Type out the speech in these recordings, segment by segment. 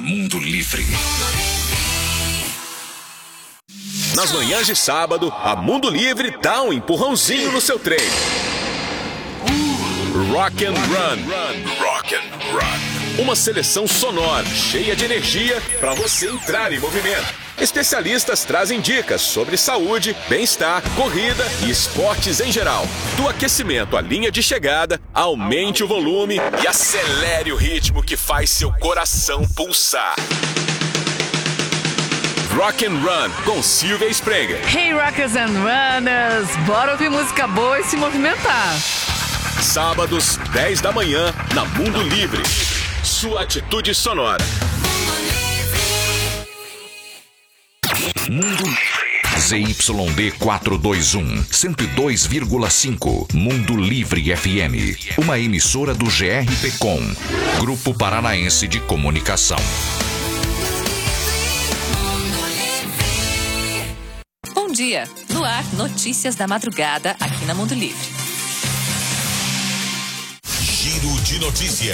Mundo Livre. Nas manhãs de sábado, a Mundo Livre dá um empurrãozinho no seu treino. Rock and Run. Rock and Run. Uma seleção sonora, cheia de energia para você entrar em movimento. Especialistas trazem dicas sobre saúde, bem-estar, corrida e esportes em geral. Do aquecimento à linha de chegada, aumente o volume e acelere o ritmo que faz seu coração pulsar. Rock and Run, com Silvia Sprenger. Hey Rockers and Runners, bora ouvir música boa e se movimentar. Sábados, 10 da manhã, na Mundo Livre. Sua atitude sonora. Mundo Livre. ZYD 421, 102,5. Mundo Livre FM. Uma emissora do GRPcom, Grupo Paranaense de Comunicação. Bom dia. No ar, notícias da madrugada aqui na Mundo Livre. Giro de notícia.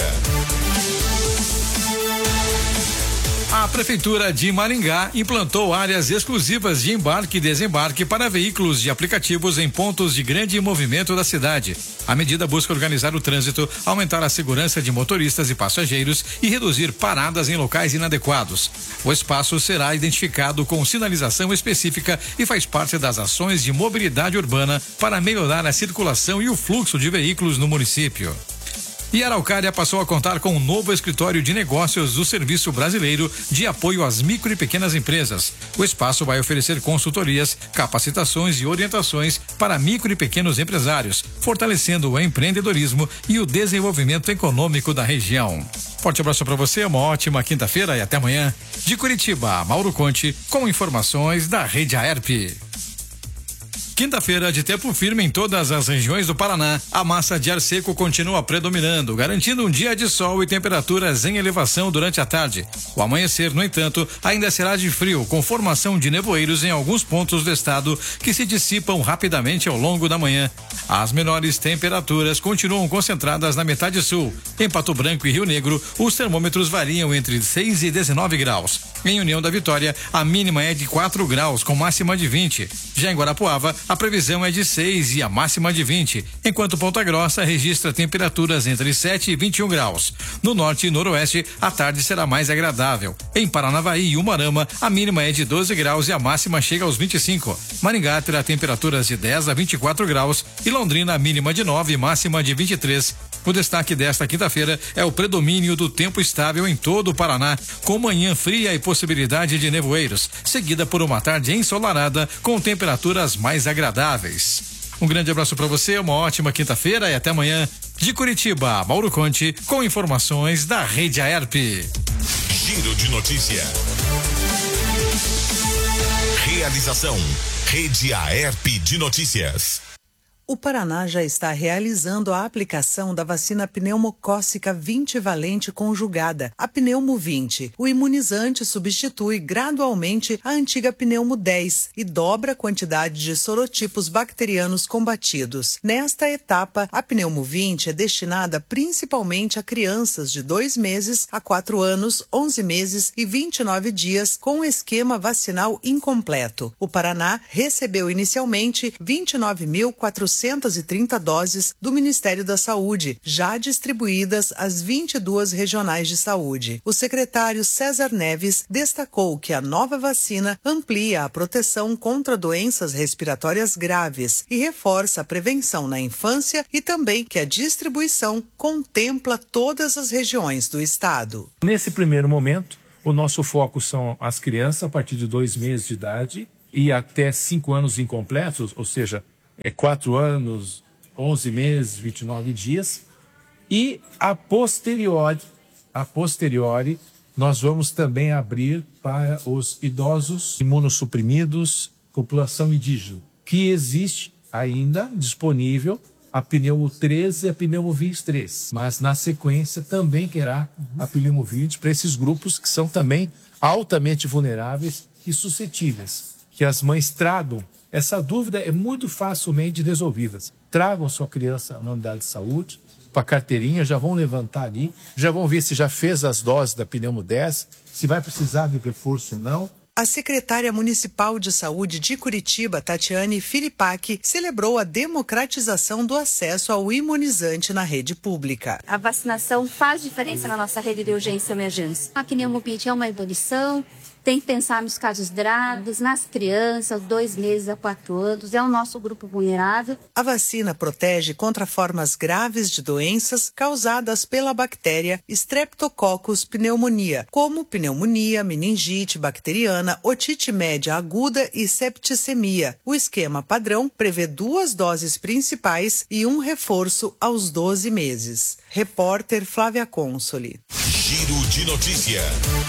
A Prefeitura de Maringá implantou áreas exclusivas de embarque e desembarque para veículos de aplicativos em pontos de grande movimento da cidade. A medida busca organizar o trânsito, aumentar a segurança de motoristas e passageiros e reduzir paradas em locais inadequados. O espaço será identificado com sinalização específica e faz parte das ações de mobilidade urbana para melhorar a circulação e o fluxo de veículos no município. E Araucária passou a contar com um novo escritório de negócios do Serviço Brasileiro de Apoio às Micro e Pequenas Empresas. O espaço vai oferecer consultorias, capacitações e orientações para micro e pequenos empresários, fortalecendo o empreendedorismo e o desenvolvimento econômico da região. Forte abraço para você, uma ótima quinta-feira e até amanhã. De Curitiba, Mauro Conte, com informações da Rede Aerp. Quinta-feira de tempo firme em todas as regiões do Paraná. A massa de ar seco continua predominando, garantindo um dia de sol e temperaturas em elevação durante a tarde. O amanhecer, no entanto, ainda será de frio, com formação de nevoeiros em alguns pontos do estado que se dissipam rapidamente ao longo da manhã. As menores temperaturas continuam concentradas na metade sul. Em Pato Branco e Rio Negro, os termômetros variam entre 6 e 19 graus. Em União da Vitória, a mínima é de 4 graus, com máxima de 20. Já em Guarapuava, a previsão é de 6 e a máxima de 20, enquanto Ponta Grossa registra temperaturas entre 7 e 21 graus. No norte e noroeste, a tarde será mais agradável. Em Paranavaí e Umarama, a mínima é de 12 graus e a máxima chega aos 25. Maringá terá temperaturas de 10 a 24 graus e Londrina a mínima de 9 e máxima de 23. O destaque desta quinta-feira é o predomínio do tempo estável em todo o Paraná, com manhã fria e possibilidade de nevoeiros, seguida por uma tarde ensolarada com temperaturas mais agradáveis. Um grande abraço para você, uma ótima quinta-feira e até amanhã. De Curitiba, Mauro Conte, com informações da Rede Aerp. Giro de notícia. Realização: Rede Aerp de Notícias. O Paraná já está realizando a aplicação da vacina pneumocócica 20 valente conjugada, a Pneumo 20. O imunizante substitui gradualmente a antiga Pneumo 10 e dobra a quantidade de sorotipos bacterianos combatidos. Nesta etapa, a Pneumo 20 é destinada principalmente a crianças de 2 meses a 4 anos, 11 meses e 29 dias com esquema vacinal incompleto. O Paraná recebeu inicialmente 29.430 doses do Ministério da Saúde, já distribuídas às 22 regionais de saúde. O secretário César Neves destacou que a nova vacina amplia a proteção contra doenças respiratórias graves e reforça a prevenção na infância e também que a distribuição contempla todas as regiões do estado. Nesse primeiro momento, o nosso foco são as crianças a partir de 2 meses de idade e até 5 anos incompletos, ou seja, 4 anos, 11 meses, 29 dias. E a posteriori, nós vamos também abrir para os idosos imunossuprimidos, população indígena, que existe ainda disponível a Pneumo 13 e a Pneumo 23. Mas na sequência também terá a Pneumo 20 para esses grupos que são também altamente vulneráveis e suscetíveis. Que as mães tragam. Essa dúvida é muito facilmente resolvida. Tragam sua criança na unidade de saúde para a carteirinha, já vão levantar ali, já vão ver se já fez as doses da Pneumo 10, se vai precisar de reforço ou não. A secretária municipal de saúde de Curitiba, Tatiane Filipac, celebrou a democratização do acesso ao imunizante na rede pública. A vacinação faz diferença na nossa rede de urgência e emergência. A pneumopite é uma evolução, tem que pensar nos casos graves, nas crianças, 2 meses a 4 anos, é o nosso grupo vulnerável. A vacina protege contra formas graves de doenças causadas pela bactéria Streptococcus pneumoniae, como pneumonia, meningite bacteriana, otite média aguda e septicemia. O esquema padrão prevê 2 doses principais e um reforço aos 12 meses. Repórter Flávia Consoli. Giro de notícia.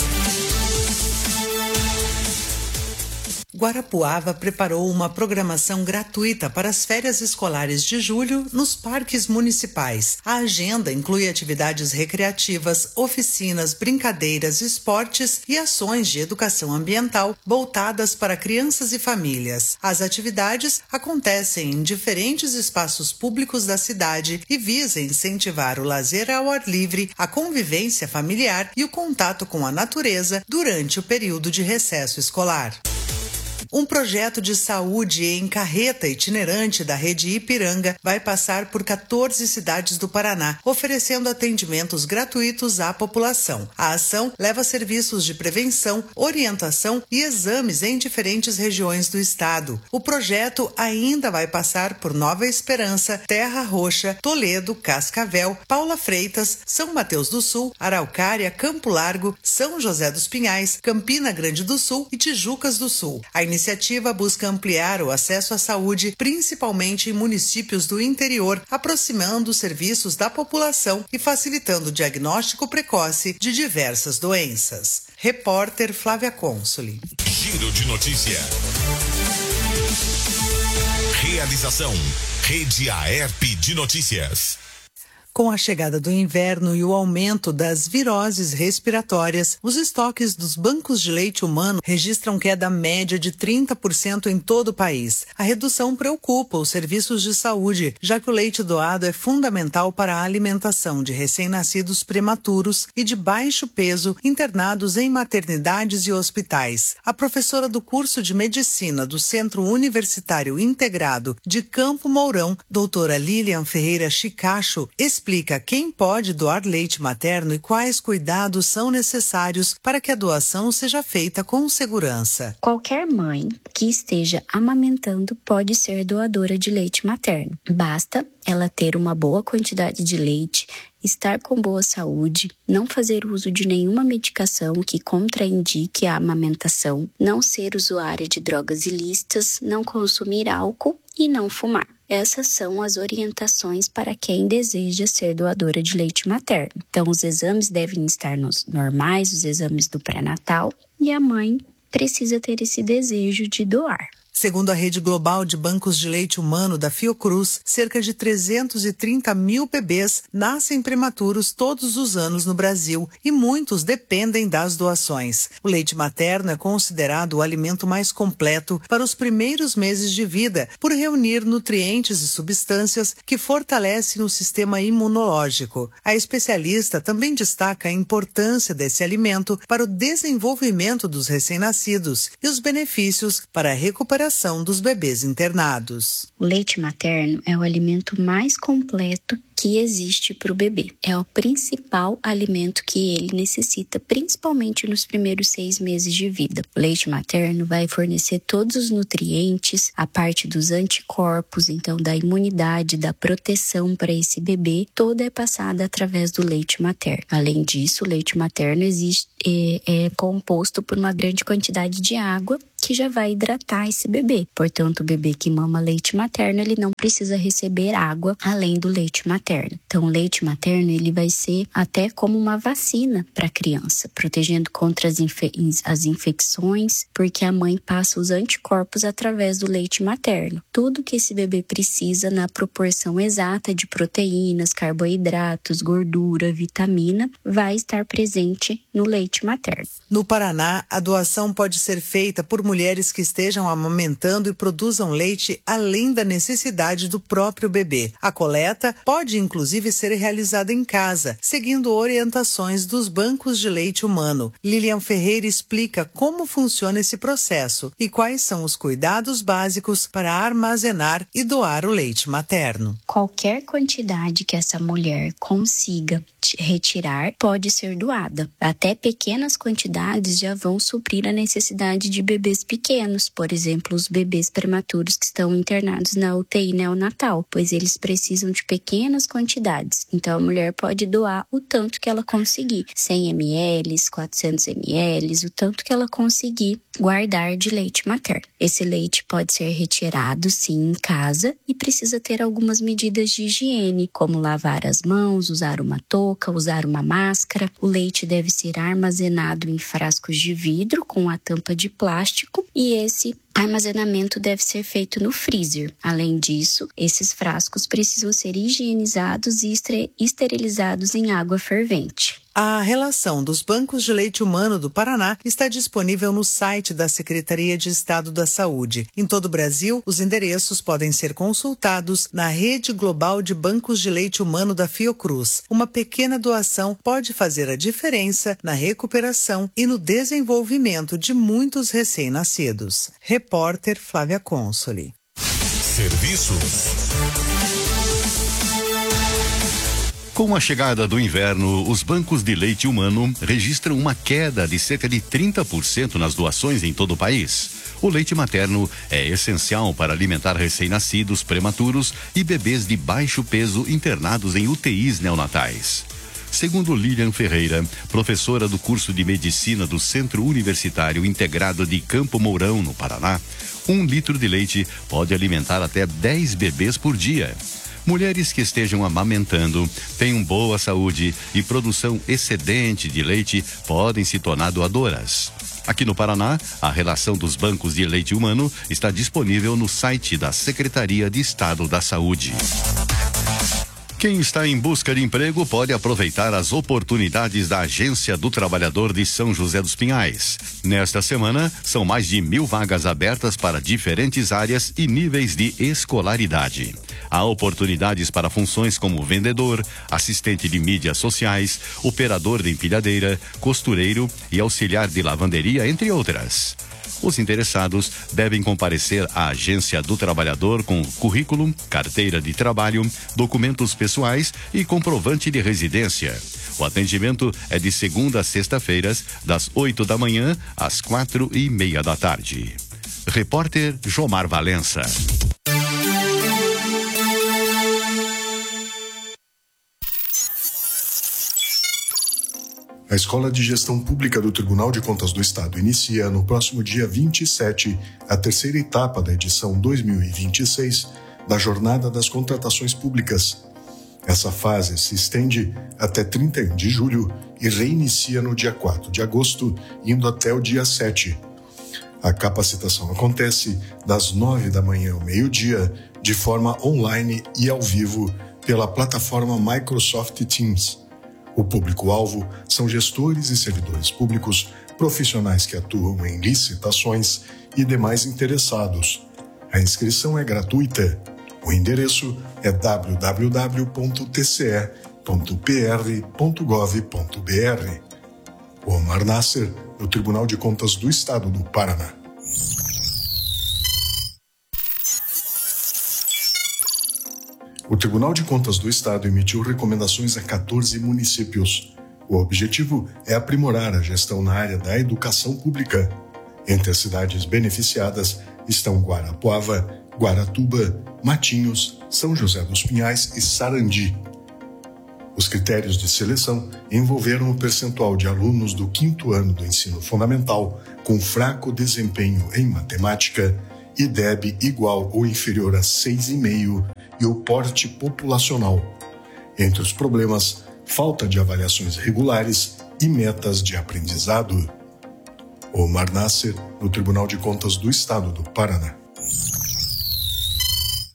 Guarapuava preparou uma programação gratuita para as férias escolares de julho nos parques municipais. A agenda inclui atividades recreativas, oficinas, brincadeiras, esportes e ações de educação ambiental voltadas para crianças e famílias. As atividades acontecem em diferentes espaços públicos da cidade e visam incentivar o lazer ao ar livre, a convivência familiar e o contato com a natureza durante o período de recesso escolar. Um projeto de saúde em carreta itinerante da rede Ipiranga vai passar por 14 cidades do Paraná, oferecendo atendimentos gratuitos à população. A ação leva serviços de prevenção, orientação e exames em diferentes regiões do estado. O projeto ainda vai passar por Nova Esperança, Terra Roxa, Toledo, Cascavel, Paula Freitas, São Mateus do Sul, Araucária, Campo Largo, São José dos Pinhais, Campina Grande do Sul e Tijucas do Sul. A iniciativa busca ampliar o acesso à saúde, principalmente em municípios do interior, aproximando os serviços da população e facilitando o diagnóstico precoce de diversas doenças. Repórter Flávia Consoli. Giro de notícia. Realização: Rede Aerp de Notícias. Com a chegada do inverno e o aumento das viroses respiratórias, os estoques dos bancos de leite humano registram queda média de 30% em todo o país. A redução preocupa os serviços de saúde, já que o leite doado é fundamental para a alimentação de recém-nascidos prematuros e de baixo peso internados em maternidades e hospitais. A professora do curso de medicina do Centro Universitário Integrado de Campo Mourão, doutora Lilian Ferreira Chicacho, explica quem pode doar leite materno e quais cuidados são necessários para que a doação seja feita com segurança. Qualquer mãe que esteja amamentando pode ser doadora de leite materno. Basta ela ter uma boa quantidade de leite, estar com boa saúde, não fazer uso de nenhuma medicação que contraindique a amamentação, não ser usuária de drogas ilícitas, não consumir álcool e não fumar. Essas são as orientações para quem deseja ser doadora de leite materno. Então, os exames devem estar normais, os exames do pré-natal, e a mãe precisa ter esse desejo de doar. Segundo a Rede Global de Bancos de Leite Humano da Fiocruz, cerca de 330 mil bebês nascem prematuros todos os anos no Brasil e muitos dependem das doações. O leite materno é considerado o alimento mais completo para os primeiros meses de vida, por reunir nutrientes e substâncias que fortalecem o sistema imunológico. A especialista também destaca a importância desse alimento para o desenvolvimento dos recém-nascidos e os benefícios para a recuperação dos bebês internados. O leite materno é o alimento mais completo que existe para o bebê. É o principal alimento que ele necessita, principalmente nos primeiros 6 meses de vida. O leite materno vai fornecer todos os nutrientes, a parte dos anticorpos, então da imunidade, da proteção para esse bebê, toda é passada através do leite materno. Além disso, o leite materno é composto por uma grande quantidade de água que já vai hidratar esse bebê. Portanto, o bebê que mama leite materno, ele não precisa receber água além do leite materno. Então, o leite materno, ele vai ser até como uma vacina para a criança, protegendo contra as infecções, porque a mãe passa os anticorpos através do leite materno. Tudo que esse bebê precisa na proporção exata de proteínas, carboidratos, gordura, vitamina, vai estar presente no leite materno. No Paraná, a doação pode ser feita por mulheres que estejam amamentando e produzam leite além da necessidade do próprio bebê. A coleta pode inclusive ser realizada em casa, seguindo orientações dos bancos de leite humano. Lilian Ferreira explica como funciona esse processo e quais são os cuidados básicos para armazenar e doar o leite materno. Qualquer quantidade que essa mulher consiga retirar pode ser doada. Até pequenas quantidades já vão suprir a necessidade de bebês pequenos, por exemplo, os bebês prematuros que estão internados na UTI neonatal, pois eles precisam de pequenas quantidades. Então a mulher pode doar o tanto que ela conseguir, 100 ml, 400 ml, o tanto que ela conseguir guardar de leite materno. Esse leite pode ser retirado sim em casa e precisa ter algumas medidas de higiene, como lavar as mãos, usar uma touca, usar uma máscara. O leite deve ser armazenado em frascos de vidro com a tampa de plástico e esse armazenamento deve ser feito no freezer. Além disso, esses frascos precisam ser higienizados e esterilizados em água fervente. A relação dos bancos de leite humano do Paraná está disponível no site da Secretaria de Estado da Saúde. Em todo o Brasil, os endereços podem ser consultados na Rede Global de Bancos de Leite Humano da Fiocruz. Uma pequena doação pode fazer a diferença na recuperação e no desenvolvimento de muitos recém-nascidos. Repórter Flávia Consoli. Serviços. Com a chegada do inverno, os bancos de leite humano registram uma queda de cerca de 30% nas doações em todo o país. O leite materno é essencial para alimentar recém-nascidos, prematuros e bebês de baixo peso internados em UTIs neonatais. Segundo Lilian Ferreira, professora do curso de Medicina do Centro Universitário Integrado de Campo Mourão, no Paraná, 1 litro de leite pode alimentar até 10 bebês por dia. Mulheres que estejam amamentando, tenham boa saúde e produção excedente de leite podem se tornar doadoras. Aqui no Paraná, a relação dos bancos de leite humano está disponível no site da Secretaria de Estado da Saúde. Quem está em busca de emprego pode aproveitar as oportunidades da Agência do Trabalhador de São José dos Pinhais. Nesta semana, são mais de 1.000 vagas abertas para diferentes áreas e níveis de escolaridade. Há oportunidades para funções como vendedor, assistente de mídias sociais, operador de empilhadeira, costureiro e auxiliar de lavanderia, entre outras. Os interessados devem comparecer à Agência do Trabalhador com currículo, carteira de trabalho, documentos pessoais e comprovante de residência. O atendimento é de segunda a sexta-feiras, das 8 da manhã às 4:30 da tarde. Repórter Jomar Valença. A Escola de Gestão Pública do Tribunal de Contas do Estado inicia no próximo dia 27 a terceira etapa da edição 2026 da Jornada das Contratações Públicas. Essa fase se estende até 31 de julho e reinicia no dia 4 de agosto, indo até o dia 7. A capacitação acontece das 9 da manhã ao meio-dia, de forma online e ao vivo, pela plataforma Microsoft Teams. O público-alvo são gestores e servidores públicos, profissionais que atuam em licitações e demais interessados. A inscrição é gratuita. O endereço é www.tce.pr.gov.br. Omar Nasser, do Tribunal de Contas do Estado do Paraná. O Tribunal de Contas do Estado emitiu recomendações a 14 municípios. O objetivo é aprimorar a gestão na área da educação pública. Entre as cidades beneficiadas estão Guarapuava, Guaratuba, Matinhos, São José dos Pinhais e Sarandi. Os critérios de seleção envolveram o percentual de alunos do 5º ano do ensino fundamental com fraco desempenho em matemática, IDEB igual ou inferior a 6,5 e o porte populacional. Entre os problemas, falta de avaliações regulares e metas de aprendizado. Omar Nasser, no Tribunal de Contas do Estado do Paraná.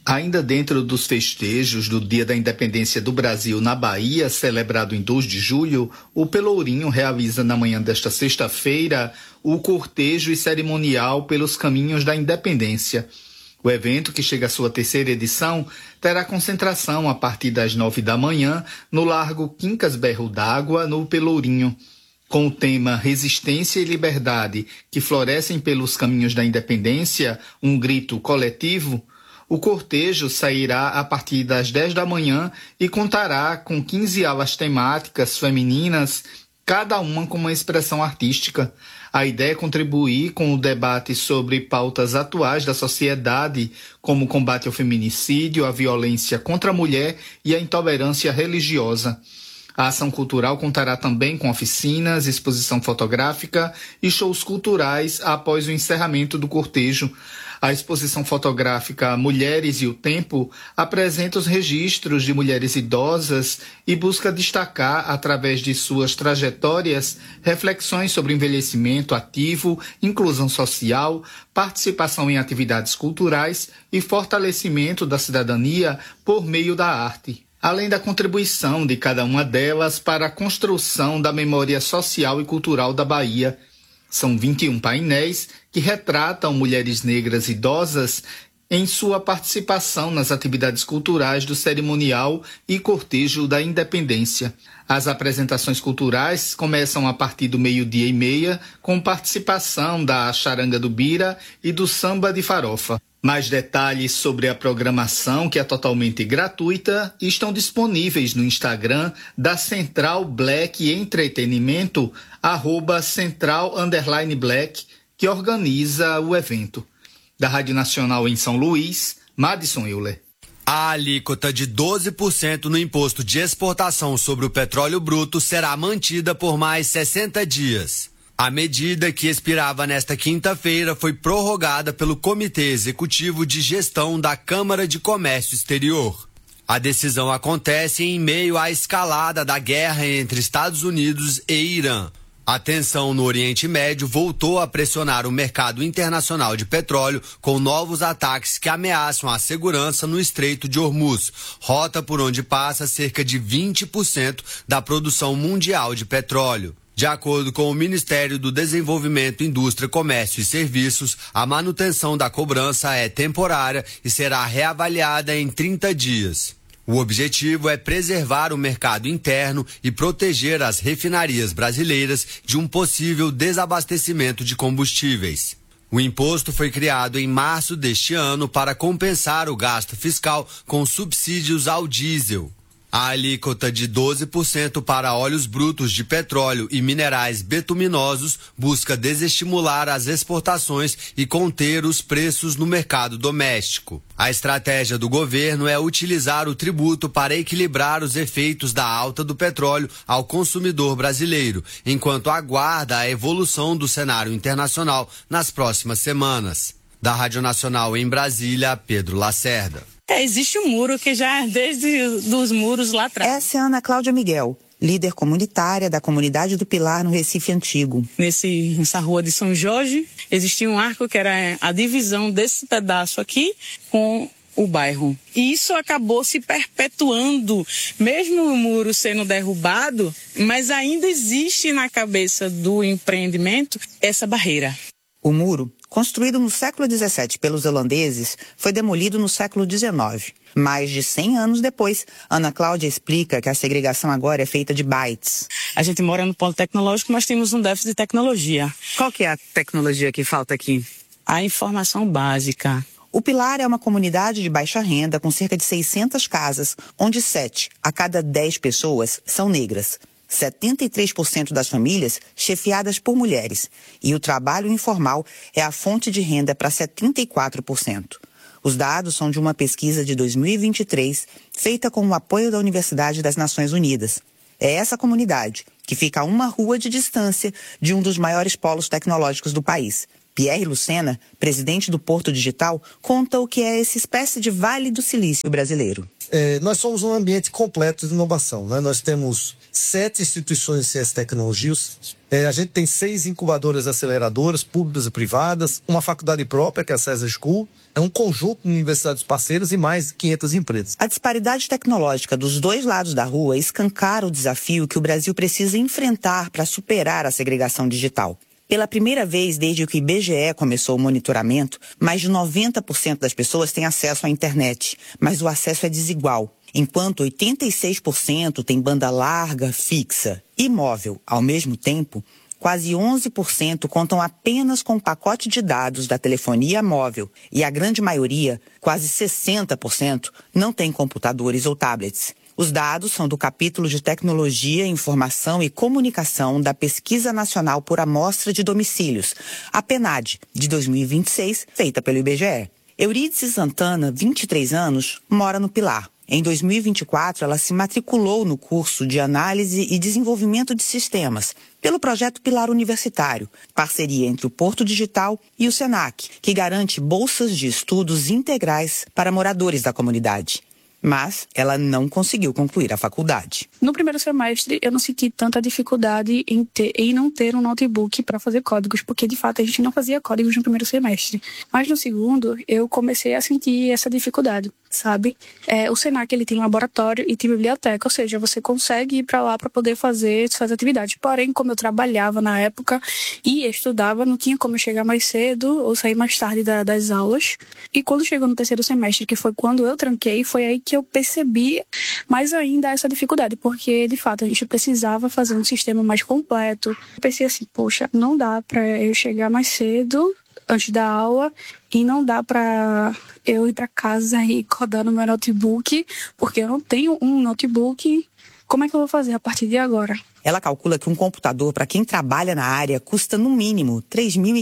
Ainda dentro dos festejos do Dia da Independência do Brasil na Bahia, celebrado em 2 de julho, o Pelourinho realiza na manhã desta sexta-feira o cortejo e cerimonial pelos caminhos da independência. O evento, que chega à sua 3ª edição, terá concentração a partir das 9 da manhã no Largo Quincas Berro d'Água, no Pelourinho. Com o tema Resistência e Liberdade, que florescem pelos caminhos da independência, um grito coletivo, o cortejo sairá a partir das 10 da manhã e contará com 15 alas temáticas femininas, cada uma com uma expressão artística. A ideia é contribuir com o debate sobre pautas atuais da sociedade, como o combate ao feminicídio, a violência contra a mulher e a intolerância religiosa. A ação cultural contará também com oficinas, exposição fotográfica e shows culturais após o encerramento do cortejo. A exposição fotográfica Mulheres e o Tempo apresenta os registros de mulheres idosas e busca destacar, através de suas trajetórias, reflexões sobre envelhecimento ativo, inclusão social, participação em atividades culturais e fortalecimento da cidadania por meio da arte, além da contribuição de cada uma delas para a construção da memória social e cultural da Bahia. São 21 painéis que retratam mulheres negras idosas em sua participação nas atividades culturais do cerimonial e cortejo da independência. As apresentações culturais começam a partir do 12:30, com participação da Charanga do Bira e do Samba de Farofa. Mais detalhes sobre a programação, que é totalmente gratuita, estão disponíveis no Instagram da Central Black Entretenimento, @Central_Black, que organiza o evento. Da Rádio Nacional em São Luís, Madison Euler. A alíquota de 12% no imposto de exportação sobre o petróleo bruto será mantida por mais 60 dias. A medida, que expirava nesta quinta-feira, foi prorrogada pelo Comitê Executivo de Gestão da Câmara de Comércio Exterior. A decisão acontece em meio à escalada da guerra entre Estados Unidos e Irã. A tensão no Oriente Médio voltou a pressionar o mercado internacional de petróleo, com novos ataques que ameaçam a segurança no Estreito de Hormuz, rota por onde passa cerca de 20% da produção mundial de petróleo. De acordo com o Ministério do Desenvolvimento, Indústria, Comércio e Serviços, a manutenção da cobrança é temporária e será reavaliada em 30 dias. O objetivo é preservar o mercado interno e proteger as refinarias brasileiras de um possível desabastecimento de combustíveis. O imposto foi criado em março deste ano para compensar o gasto fiscal com subsídios ao diesel. A alíquota de 12% para óleos brutos de petróleo e minerais betuminosos busca desestimular as exportações e conter os preços no mercado doméstico. A estratégia do governo é utilizar o tributo para equilibrar os efeitos da alta do petróleo ao consumidor brasileiro, enquanto aguarda a evolução do cenário internacional nas próximas semanas. Da Rádio Nacional em Brasília, Pedro Lacerda. Existe um muro que já é desde os muros lá atrás. Essa é a Ana Cláudia Miguel, líder comunitária da comunidade do Pilar, no Recife Antigo. Nessa rua de São Jorge, existia um arco que era a divisão desse pedaço aqui com o bairro. E isso acabou se perpetuando, mesmo o muro sendo derrubado, mas ainda existe na cabeça do empreendimento essa barreira. O muro, construído no século XVII pelos holandeses, foi demolido no século XIX. Mais de 100 anos depois, Ana Cláudia explica que a segregação agora é feita de bytes. A gente mora no polo tecnológico, mas temos um déficit de tecnologia. Qual que é a tecnologia que falta aqui? A informação básica. O Pilar é uma comunidade de baixa renda com cerca de 600 casas, onde 7 a cada 10 pessoas são negras. 73% das famílias chefiadas por mulheres, e o trabalho informal é a fonte de renda para 74%. Os dados são de uma pesquisa de 2023, feita com o apoio da Universidade das Nações Unidas. É essa comunidade, que fica a uma rua de distância de um dos maiores polos tecnológicos do país, Pierre Lucena, presidente do Porto Digital, conta o que é essa espécie de Vale do Silício brasileiro. Nós somos um ambiente completo de inovação, né? Nós temos 7 instituições de ciência e tecnologias. A gente tem 6 incubadoras aceleradoras, públicas e privadas, uma faculdade própria, que é a César School, um conjunto de universidades parceiras e mais de 500 empresas. A disparidade tecnológica dos dois lados da rua escancara o desafio que o Brasil precisa enfrentar para superar a segregação digital. Pela primeira vez desde que o IBGE começou o monitoramento, mais de 90% das pessoas têm acesso à internet, mas o acesso é desigual. Enquanto 86% têm banda larga, fixa e móvel ao mesmo tempo, quase 11% contam apenas com o pacote de dados da telefonia móvel e a grande maioria, quase 60%, não tem computadores ou tablets. Os dados são do capítulo de Tecnologia, Informação e Comunicação da Pesquisa Nacional por Amostra de Domicílios, a PNAD, de 2026, feita pelo IBGE. Eurídice Santana, 23 anos, mora no Pilar. Em 2024, ela se matriculou no curso de Análise e Desenvolvimento de Sistemas, pelo projeto Pilar Universitário, parceria entre o Porto Digital e o SENAC, que garante bolsas de estudos integrais para moradores da comunidade. Mas ela não conseguiu concluir a faculdade. No primeiro semestre, eu não senti tanta dificuldade em não ter um notebook para fazer códigos, porque, de fato, a gente não fazia códigos no primeiro semestre. Mas no segundo, eu comecei a sentir essa dificuldade, sabe? O SENAC, ele tem laboratório e tem biblioteca, ou seja, você consegue ir para lá para poder fazer suas atividades. Porém, como eu trabalhava na época e estudava, não tinha como eu chegar mais cedo ou sair mais tarde das aulas. E quando chegou no terceiro semestre, que foi quando eu tranquei, foi aí que eu percebi mais ainda essa dificuldade, porque, de fato, a gente precisava fazer um sistema mais completo. Eu pensei assim, poxa, não dá para eu chegar mais cedo antes da aula e não dá para eu ir para casa e codar no meu notebook, porque eu não tenho um notebook. Como é que eu vou fazer a partir de agora? Ela calcula que um computador para quem trabalha na área custa no mínimo R$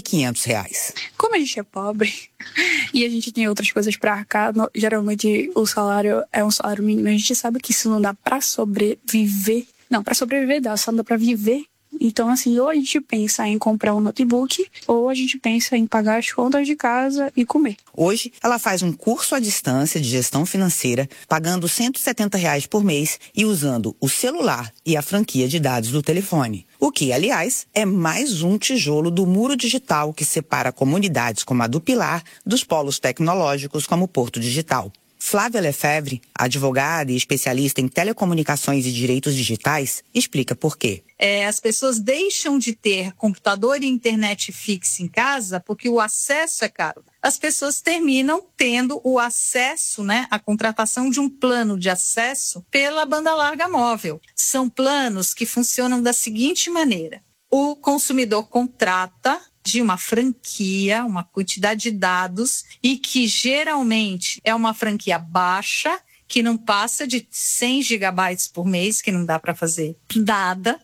3.500. Como a gente é pobre e a gente tem outras coisas para arcar, geralmente o salário é um salário mínimo, a gente sabe que isso não dá para sobreviver. Não, para sobreviver dá, só não dá para viver. Então, assim, ou a gente pensa em comprar um notebook, ou a gente pensa em pagar as contas de casa e comer. Hoje, ela faz um curso à distância de gestão financeira, pagando R$ 170 por mês e usando o celular e a franquia de dados do telefone. O que, aliás, é mais um tijolo do muro digital que separa comunidades como a do Pilar dos polos tecnológicos como o Porto Digital. Flávia Lefebvre, advogada e especialista em telecomunicações e direitos digitais, explica por quê. As pessoas deixam de ter computador e internet fixa em casa porque o acesso é caro. As pessoas terminam tendo o acesso, a contratação de um plano de acesso pela banda larga móvel. São planos que funcionam da seguinte maneira. O consumidor contrata de uma franquia, uma quantidade de dados, e que geralmente é uma franquia baixa, que não passa de 100 gigabytes por mês, que não dá para fazer nada,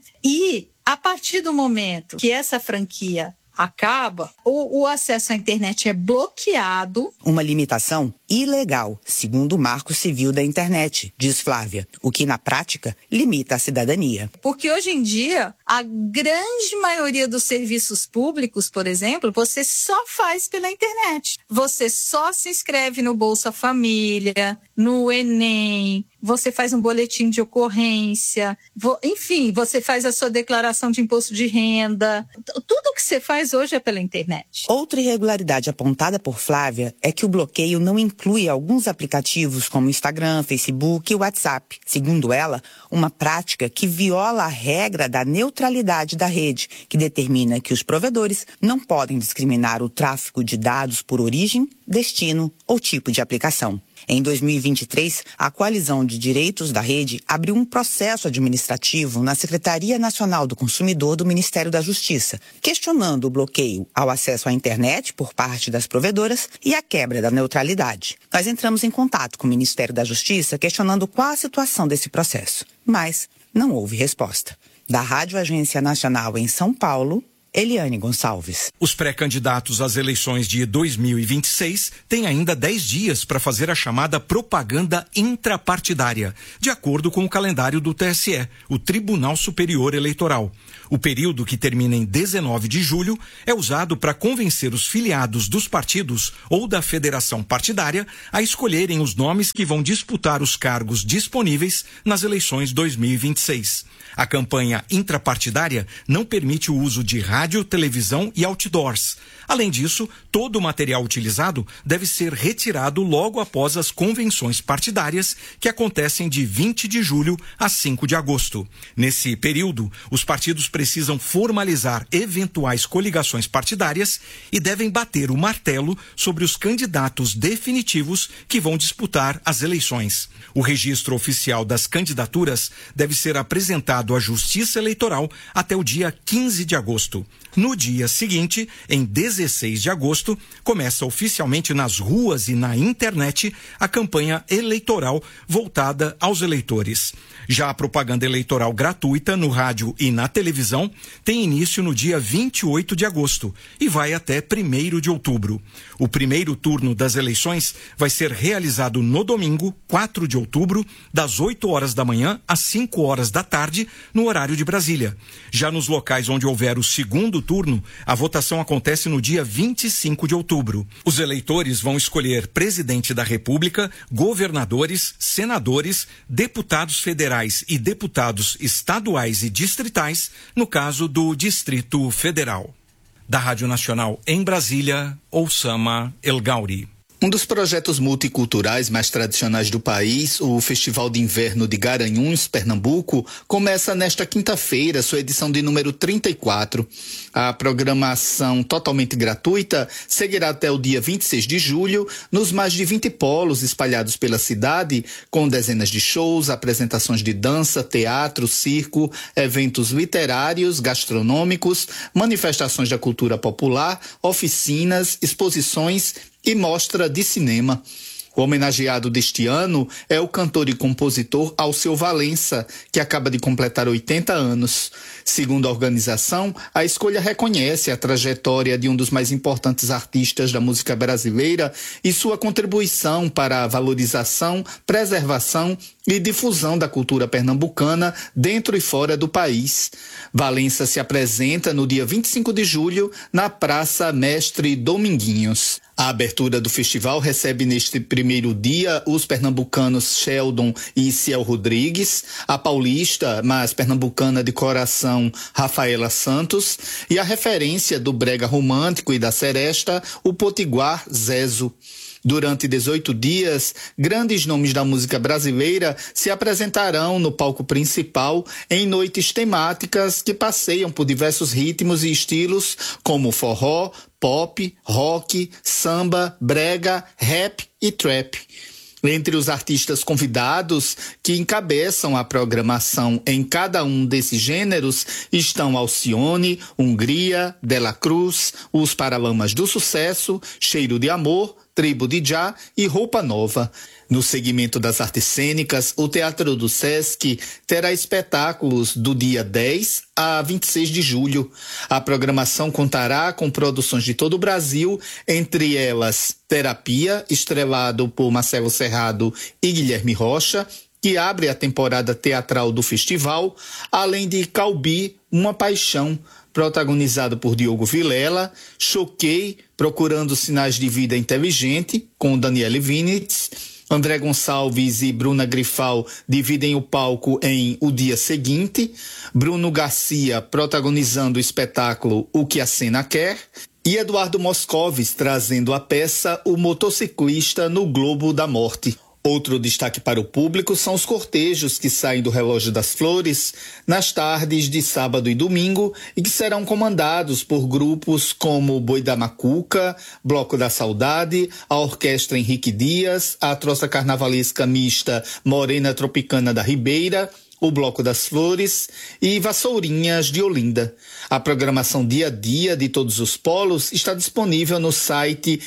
E a partir do momento que essa franquia acaba, o acesso à internet é bloqueado. Uma limitação ilegal, segundo o Marco Civil da Internet, diz Flávia, o que na prática limita a cidadania. Porque hoje em dia, a grande maioria dos serviços públicos, por exemplo, você só faz pela internet. Você só se inscreve no Bolsa Família, no Enem, você faz um boletim de ocorrência, enfim, você faz a sua declaração de imposto de renda. Tudo que você faz hoje é pela internet. Outra irregularidade apontada por Flávia é que o bloqueio não inclui alguns aplicativos como Instagram, Facebook e WhatsApp. Segundo ela, uma prática que viola a regra da neutralidade da rede, que determina que os provedores não podem discriminar o tráfego de dados por origem, destino ou tipo de aplicação. Em 2023, a Coalizão de Direitos da Rede abriu um processo administrativo na Secretaria Nacional do Consumidor do Ministério da Justiça, questionando o bloqueio ao acesso à internet por parte das provedoras e a quebra da neutralidade. Nós entramos em contato com o Ministério da Justiça questionando qual a situação desse processo, mas não houve resposta. Da Rádio Agência Nacional em São Paulo, Eliane Gonçalves. Os pré-candidatos às eleições de 2026 têm ainda 10 dias para fazer a chamada propaganda intrapartidária, de acordo com o calendário do TSE, o Tribunal Superior Eleitoral. O período, que termina em 19 de julho, é usado para convencer os filiados dos partidos ou da federação partidária a escolherem os nomes que vão disputar os cargos disponíveis nas eleições 2026. A campanha intrapartidária não permite o uso de rádio, televisão e outdoors. Além disso, todo o material utilizado deve ser retirado logo após as convenções partidárias, que acontecem de 20 de julho a 5 de agosto. Nesse período, os partidos precisam formalizar eventuais coligações partidárias e devem bater o martelo sobre os candidatos definitivos que vão disputar as eleições. O registro oficial das candidaturas deve ser apresentado à Justiça Eleitoral até o dia 15 de agosto. No dia seguinte, em 16 de agosto, começa oficialmente nas ruas e na internet a campanha eleitoral voltada aos eleitores. Já a propaganda eleitoral gratuita no rádio e na televisão tem início no dia 28 de agosto e vai até 1º de outubro. O primeiro turno das eleições vai ser realizado no domingo, 4 de outubro, das 8 horas da manhã às 5 horas da tarde, no horário de Brasília. Já nos locais onde houver o segundo turno, a votação acontece no dia 25 de outubro. Os eleitores vão escolher presidente da República, governadores, senadores, deputados federais e deputados estaduais e distritais, no caso do Distrito Federal. Da Rádio Nacional em Brasília, Oussama El Gauri. Um dos projetos multiculturais mais tradicionais do país, o Festival de Inverno de Garanhuns, Pernambuco, começa nesta quinta-feira, sua edição de número 34. A programação totalmente gratuita seguirá até o dia 26 de julho, nos mais de 20 polos espalhados pela cidade, com dezenas de shows, apresentações de dança, teatro, circo, eventos literários, gastronômicos, manifestações da cultura popular, oficinas, exposições e mostra de cinema. O homenageado deste ano é o cantor e compositor Alceu Valença, que acaba de completar 80 anos. Segundo a organização, a escolha reconhece a trajetória de um dos mais importantes artistas da música brasileira e sua contribuição para a valorização, preservação e difusão da cultura pernambucana dentro e fora do país. Valença se apresenta no dia 25 de julho na Praça Mestre Dominguinhos. A abertura do festival recebe neste primeiro dia os pernambucanos Sheldon e Ciel Rodrigues, a paulista, mas pernambucana de coração, Rafaela Santos, e a referência do brega romântico e da seresta, o potiguar Zezo. Durante 18 dias, grandes nomes da música brasileira se apresentarão no palco principal em noites temáticas que passeiam por diversos ritmos e estilos como forró, pop, rock, samba, brega, rap e trap. Entre os artistas convidados que encabeçam a programação em cada um desses gêneros estão Alcione, Hungria, Dela Cruz, Os Paralamas do Sucesso, Cheiro de Amor, Tribo de Já e Roupa Nova. No segmento das artes cênicas, o Teatro do Sesc terá espetáculos do dia 10 a 26 de julho. A programação contará com produções de todo o Brasil, entre elas Terapia, estrelado por Marcelo Serrado e Guilherme Rocha, que abre a temporada teatral do festival, além de Calbi, Uma Paixão, protagonizado por Diogo Vilela, Choquei, Procurando Sinais de Vida Inteligente, com Daniele Vinitz, André Gonçalves e Bruna Grifal dividem o palco em O Dia Seguinte, Bruno Garcia protagonizando o espetáculo O Que a Cena Quer, e Eduardo Moscovis trazendo a peça O Motociclista no Globo da Morte. Outro destaque para o público são os cortejos que saem do Relógio das Flores nas tardes de sábado e domingo e que serão comandados por grupos como Boi da Macuca, Bloco da Saudade, a Orquestra Henrique Dias, a Troça Carnavalesca Mista Morena Tropicana da Ribeira, o Bloco das Flores e Vassourinhas de Olinda. A programação dia a dia de todos os polos está disponível no site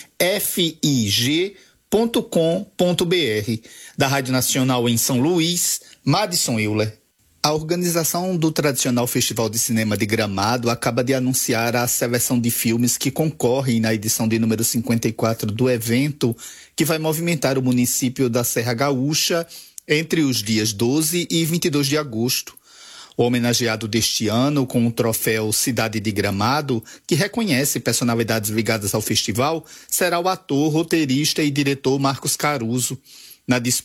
fig.com.br. Da Rádio Nacional em São Luís, Madison Euler. A organização do tradicional Festival de Cinema de Gramado acaba de anunciar a seleção de filmes que concorrem na edição de número 54 do evento, que vai movimentar o município da Serra Gaúcha entre os dias 12 e 22 de agosto. O homenageado deste ano, com o troféu Cidade de Gramado, que reconhece personalidades ligadas ao festival, será o ator, roteirista e diretor Marcos Caruso. Na disputa